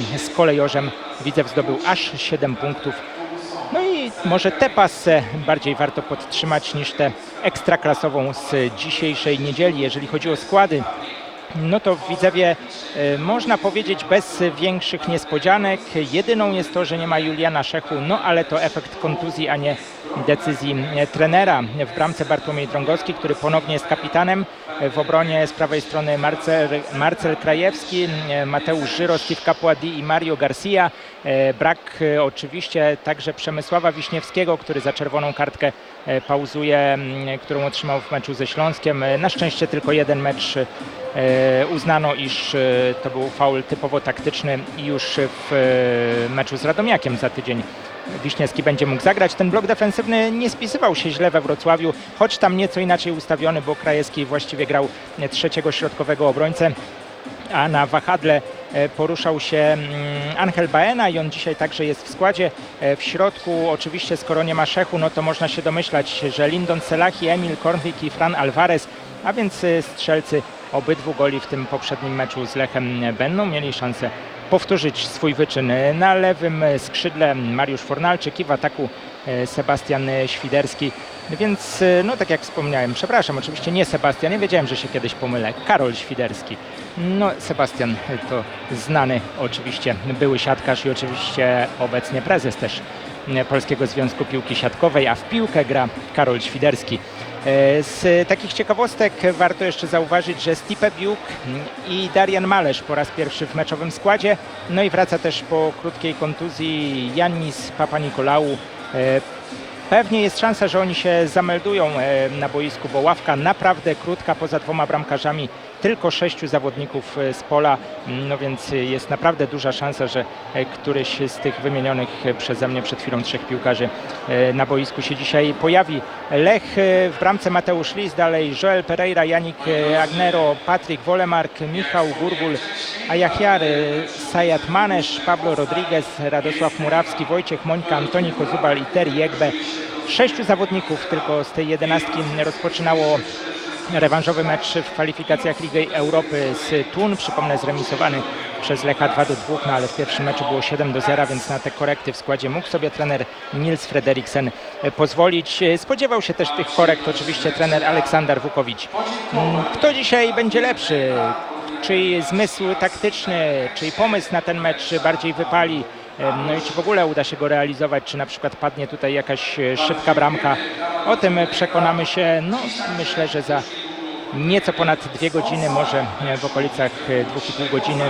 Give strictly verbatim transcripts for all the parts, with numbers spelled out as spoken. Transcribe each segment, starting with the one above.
z Kolejorzem Widzew zdobył aż siedem punktów. No i może tę pasę bardziej warto podtrzymać niż tę ekstraklasową z dzisiejszej niedzieli. Jeżeli chodzi o składy, no to w Widzewie e, można powiedzieć bez większych niespodzianek. Jedyną jest to, że nie ma Juliana Szechu, no ale to efekt kontuzji, a nie decyzji e, trenera. W bramce Bartłomiej Drągowski, który ponownie jest kapitanem. W obronie z prawej strony Marcel, Marcel Krajewski, e, Mateusz Żyro, Steve Capuadi i Mario Garcia. E, brak e, oczywiście także Przemysława Wiśniewskiego, który za czerwoną kartkę e, pauzuje, m, którą otrzymał w meczu ze Śląskiem. E, na szczęście tylko jeden mecz e, uznano, iż e, to był faul typowo taktyczny i już w e, meczu z Radomiakiem za tydzień Wiśniewski będzie mógł zagrać. Ten blok defensywny nie spisywał się źle we Wrocławiu, choć tam nieco inaczej ustawiony, bo Krajewski właściwie grał trzeciego środkowego obrońcę, a na wahadle poruszał się Angel Baena i on dzisiaj także jest w składzie. W środku oczywiście, skoro nie ma Szechu, no to można się domyślać, że Lindon Selahi, Emil Kornwik i Fran Alvarez, a więc strzelcy obydwu goli w tym poprzednim meczu z Lechem, będą mieli szansę powtórzyć swój wyczyn. Na lewym skrzydle Mariusz Fornalczyk i w ataku Sebastian Świderski. Więc no tak jak wspomniałem, przepraszam, oczywiście nie Sebastian, nie wiedziałem, że się kiedyś pomylę, Karol Świderski. No Sebastian to znany oczywiście były siatkarz i oczywiście obecnie prezes też Polskiego Związku Piłki Siatkowej, a w piłkę gra Karol Świderski. Z takich ciekawostek warto jeszcze zauważyć, że Stipe Biuk i Darian Malesz po raz pierwszy w meczowym składzie. No i wraca też po krótkiej kontuzji Yannis Papanikolaou. Pewnie jest szansa, że oni się zameldują na boisku, bo ławka naprawdę krótka, poza dwoma bramkarzami tylko sześciu zawodników z pola, no więc jest naprawdę duża szansa, że któryś z tych wymienionych przeze mnie przed chwilą trzech piłkarzy na boisku się dzisiaj pojawi. Lech w bramce Mateusz Lis, dalej Joel Pereira, Janik Agnero, Patryk Wolemark, Michał Gurgul, Ajachiar, Sajat Manesz, Pablo Rodriguez, Radosław Murawski, Wojciech Mońka, Antoni Kozubal i Terry Egbe. Sześciu zawodników tylko z tej jedenastki rozpoczynało rewanżowy mecz w kwalifikacjach Ligi Europy z Thun. Przypomnę, zremisowany przez Lecha dwa do dwóch, no ale w pierwszym meczu było siedem do zera, więc na te korekty w składzie mógł sobie trener Nils Frederiksen pozwolić. Spodziewał się też tych korekt oczywiście trener Aleksander Wukowicz. Kto dzisiaj będzie lepszy? Czyj zmysł taktyczny, czyj pomysł na ten mecz bardziej wypali? No i czy w ogóle uda się go realizować, czy na przykład padnie tutaj jakaś szybka bramka? O tym przekonamy się, no myślę, że za nieco ponad dwie godziny, może w okolicach dwóch i pół godziny.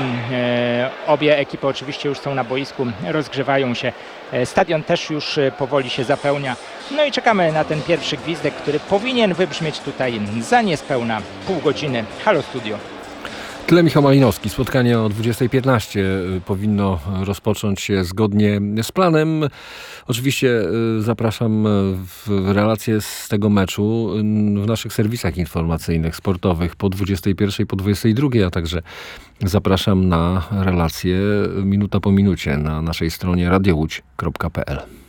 Obie ekipy oczywiście już są na boisku, rozgrzewają się. Stadion też już powoli się zapełnia. No i czekamy na ten pierwszy gwizdek, który powinien wybrzmieć tutaj za niespełna pół godziny. Halo Studio. Tyle Michał Malinowski. Spotkanie o dwudziestej piętnaście powinno rozpocząć się zgodnie z planem. Oczywiście zapraszam w relacje z tego meczu w naszych serwisach informacyjnych, sportowych po dwudziestej pierwszej, po dwudziestej drugiej, a także zapraszam na relacje minuta po minucie na naszej stronie radio łódź kropka p l.